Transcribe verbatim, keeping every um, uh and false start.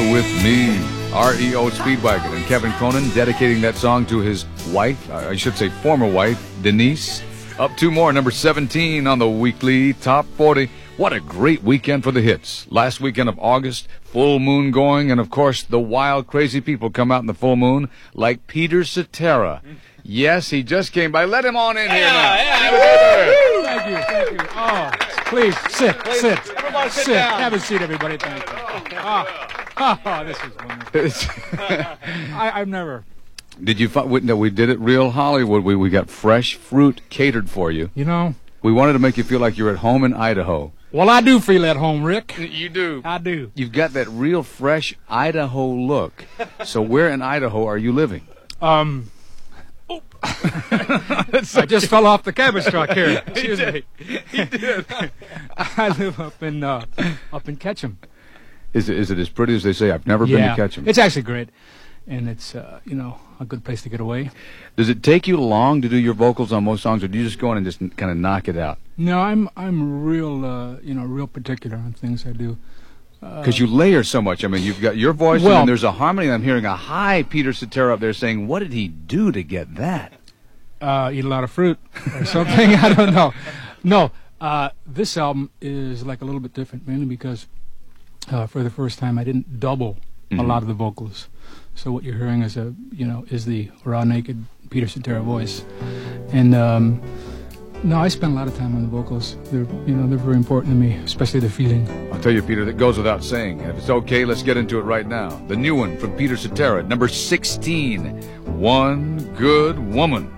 With Me, R E O Speedwagon, and Kevin Cronin dedicating that song to his wife, I should say former wife, Denise. Up two more, number seventeen on the weekly Top forty. What a great weekend for the hits. Last weekend of August, full moon going, and of course the wild, crazy people come out in the full moon, like Peter Cetera. Yes, he just came by. Let him on in here now. Yeah, yeah. Thank you, thank you. Oh, please, sit, Please. sit. Everybody sit sit. down. Have a seat, everybody. Thank you. Oh, oh this is wonderful. I, I've never... Did you find we, we did it real Hollywood? We we got fresh fruit catered for you. You know... We wanted to make you feel like you're at home in Idaho. Well, I do feel at home, Rick. You do. I do. You've got that real fresh Idaho look. So where in Idaho are you living? Um... Oh. I just fell off the cabbage truck here. Excuse me. He did. I live up in uh, up in Ketchum. Is it is it as pretty as they say? I've never been Yeah, to Ketchum. it's actually great, and it's uh, you know a good place to get away. Does it take you long to do your vocals on most songs, or do you just go in and just kind of knock it out? No, I'm I'm real uh, you know real particular on things I do. Because you layer so much. I mean, you've got your voice, Well- and then there's a harmony. I'm hearing a high Peter Cetera up there saying, "What did he do to get that?" Uh, eat a lot of fruit or something. I don't know. No, uh, this album is like a little bit different, mainly because uh, for the first time I didn't double Mhm. a lot of the vocals. So what you're hearing is a you know is the raw, naked Peter Cetera voice, and um, no, I spend a lot of time on the vocals. They're you know they're very important to me, especially the feeling. I'll tell you, Peter, that goes without saying. If it's okay, let's get into it right now. The new one from Peter Cetera, number sixteen, One Good Woman.